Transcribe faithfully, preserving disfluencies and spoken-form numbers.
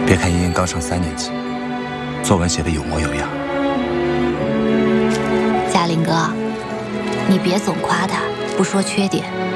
别看茵茵刚上三年级，作文写得有模有样。 嘉林哥，你别总夸她，不说缺点。